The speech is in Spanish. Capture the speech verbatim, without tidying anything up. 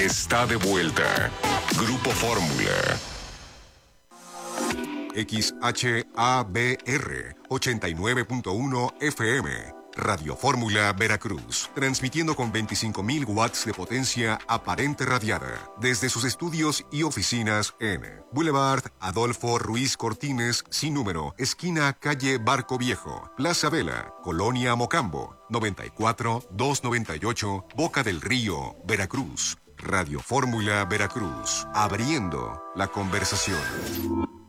está de vuelta. Grupo Fórmula. X H A B R ochenta y nueve punto uno F M. Radio Fórmula Veracruz, transmitiendo con veinticinco mil watts de potencia aparente radiada desde sus estudios y oficinas en Boulevard Adolfo Ruiz Cortines, sin número, esquina calle Barco Viejo, Plaza Vela, Colonia Mocambo, noventa y cuatro, doscientos noventa y ocho, Boca del Río, Veracruz. Radio Fórmula Veracruz, abriendo la conversación.